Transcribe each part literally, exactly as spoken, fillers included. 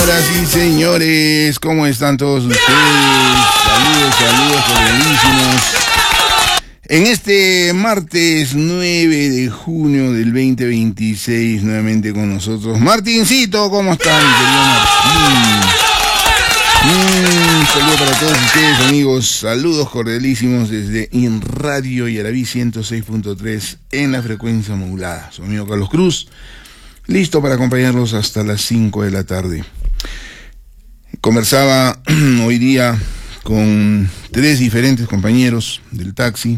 Señoras y señores, ¿cómo están todos ustedes? Saludos, saludos cordialísimos. En este martes nueve de junio del veinte veintiséis, nuevamente con nosotros, Martincito, ¿cómo están, querido Martín? Un saludo para todos ustedes, amigos. Saludos cordialísimos desde In Radio Yaraví ciento seis punto tres en la frecuencia modulada. Su amigo Carlos Cruz, listo para acompañarlos hasta las cinco de la tarde. Conversaba hoy día con tres diferentes compañeros del taxi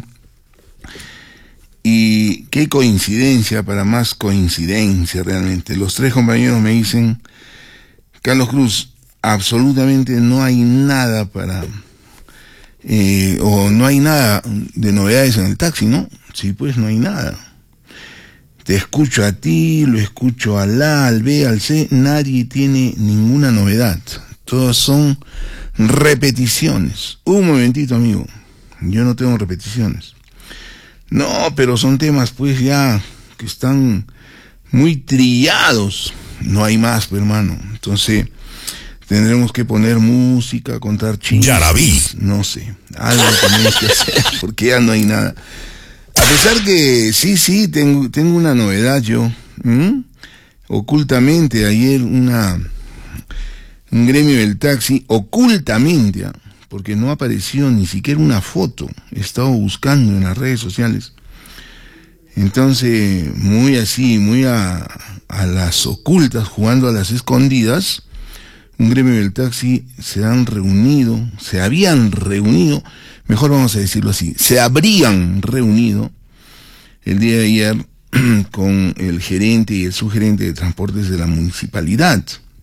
y qué coincidencia, para más coincidencia realmente. Los tres compañeros me dicen: Carlos Cruz, absolutamente no hay nada para eh, o no hay nada de novedades en el taxi, ¿no? Sí, pues no hay nada. Te escucho a ti, lo escucho al A, al B, al C, nadie tiene ninguna novedad. Todas son repeticiones. Un momentito, amigo, yo no tengo repeticiones. No, pero son temas pues ya que están muy trillados. No hay más, pues, hermano. Entonces tendremos que poner música, contar chistes. Yaraví. No sé, algo tenemos que hacer porque ya no hay nada. A pesar que sí, sí, tengo, tengo una novedad yo. ¿Mm? Ocultamente, ayer una un gremio del taxi, ocultamente, ¿eh? Porque no apareció ni siquiera una foto. He estado buscando en las redes sociales. Entonces, muy así, muy a, a las ocultas, jugando a las escondidas, un gremio del taxi se han reunido, se habían reunido, mejor vamos a decirlo así, se habrían reunido el día de ayer con el gerente y el subgerente de transportes de la municipalidad.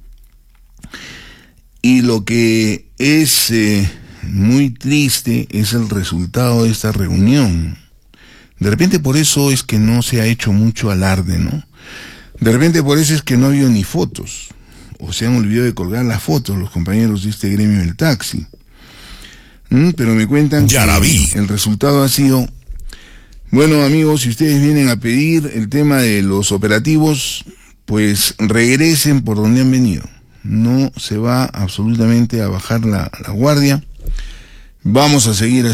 Y lo que es eh, muy triste es el resultado de esta reunión. De repente por eso es que no se ha hecho mucho alarde, ¿no? De repente por eso es que no ha habido ni fotos, o se han olvidado de colgar las fotos los compañeros de este gremio del taxi. ¿Mm? Pero me cuentan Ya la vi. que el resultado ha sido: bueno, amigos, si ustedes vienen a pedir el tema de los operativos, pues regresen por donde han venido. No se va absolutamente a bajar la, la guardia. Vamos a seguir así.